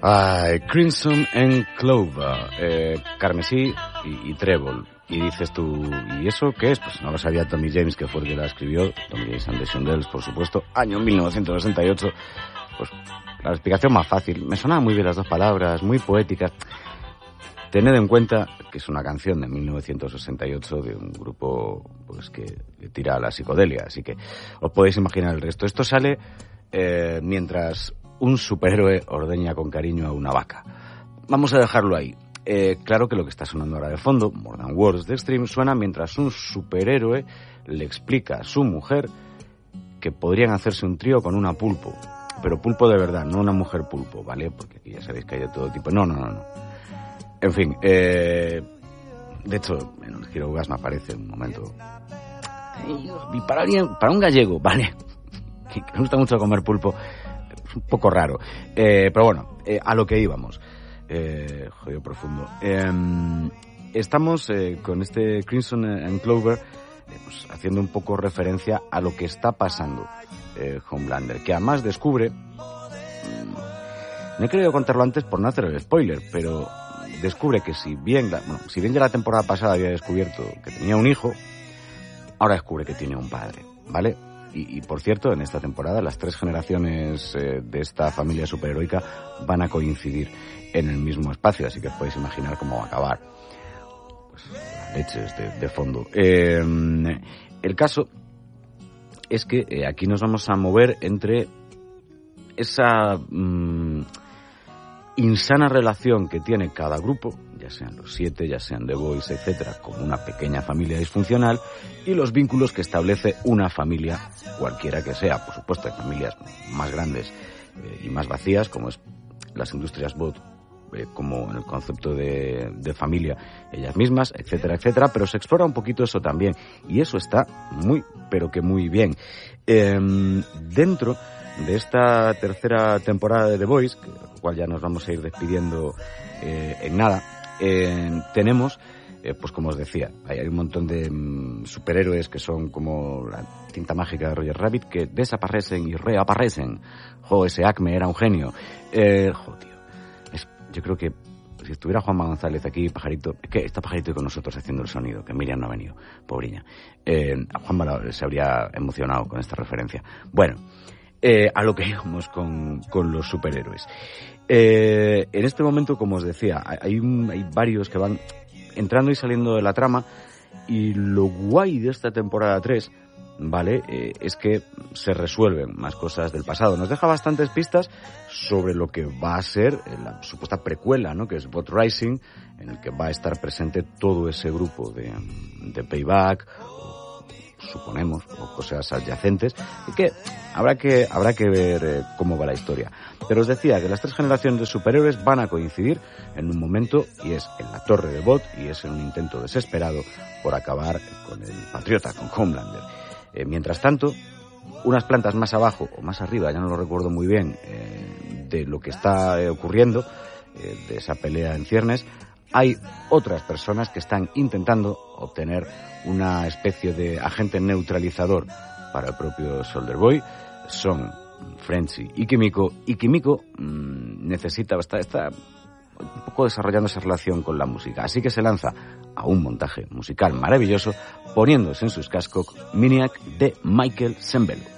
Ay, Crimson and Clover, carmesí y trébol. Y dices tú, ¿y eso qué es? Pues no lo sabía Tommy James, que fue el que la escribió. Tommy James and the Shondells, por supuesto, año 1968. Pues la explicación más fácil. Me sonaban muy bien las dos palabras, muy poéticas. Tened en cuenta que es una canción de 1968 de un grupo pues que tira a la psicodelia, así que os podéis imaginar el resto. Esto sale mientras un superhéroe ordeña con cariño a una vaca. Vamos a dejarlo ahí. Claro que lo que está sonando ahora de fondo, More Than Words de Extreme, suena mientras un superhéroe le explica a su mujer que podrían hacerse un trío con una pulpo. Pero pulpo de verdad, no una mujer pulpo, ¿vale? Porque aquí ya sabéis que hay de todo tipo. No. En fin, de hecho, en el Hero Gas me aparece un momento. Y para un gallego, ¿vale? Que me gusta mucho comer pulpo, es un poco raro. Pero bueno, a lo que íbamos. Jodido profundo. Estamos con este Crimson and Clover pues, haciendo un poco referencia a lo que está pasando Homelander, que además descubre, no he querido contarlo antes por no hacer el spoiler, pero descubre que si bien ya la temporada pasada había descubierto que tenía un hijo, ahora descubre que tiene un padre, ¿vale? Y por cierto, en esta temporada las 3 generaciones de esta familia superheroica van a coincidir en el mismo espacio, así que os podéis imaginar cómo va a acabar. Pues leches de fondo. El caso es que aquí nos vamos a mover entre esa insana relación que tiene cada grupo, ya sean los 7, ya sean The Boys, etcétera, como una pequeña familia disfuncional, y los vínculos que establece una familia cualquiera que sea. Por supuesto, hay familias más grandes y más vacías, como es las industrias bot, como en el concepto de familia ellas mismas, etcétera, etcétera, pero se explora un poquito eso también, y eso está muy, pero que muy bien. Dentro de esta tercera temporada de The Boys, que la cual ya nos vamos a ir despidiendo en nada, tenemos, pues como os decía, hay un montón de superhéroes que son como la tinta mágica de Roger Rabbit, que desaparecen y reaparecen. Ese Acme era un genio. Tío, yo creo que si estuviera Juanma González aquí, Pajarito, es que está Pajarito con nosotros haciendo el sonido, que Miriam no ha venido, pobriña. Juanma se habría emocionado con esta referencia. Bueno, a lo que íbamos con los superhéroes. En este momento, como os decía, hay varios que van entrando y saliendo de la trama, y lo guay de esta temporada 3, ¿vale? Es que se resuelven más cosas del pasado. Nos deja bastantes pistas sobre lo que va a ser la supuesta precuela, ¿no? Que es Bot Rising, en el que va a estar presente todo ese grupo de Payback, suponemos, o cosas adyacentes, y que habrá que ver cómo va la historia. Pero os decía que las 3 generaciones de superhéroes van a coincidir en un momento, y es en la torre de Bot, y es en un intento desesperado por acabar con el Patriota, con Homelander. Mientras tanto, unas plantas más abajo o más arriba, ya no lo recuerdo muy bien, de lo que está ocurriendo, de esa pelea en ciernes, hay otras personas que están intentando obtener una especie de agente neutralizador para el propio Soldier Boy. Son Frenzy y Kimiko, necesita está un poco desarrollando esa relación con la música, así que se lanza a un montaje musical maravilloso poniéndose en sus cascos Miniac de Michael Sembello.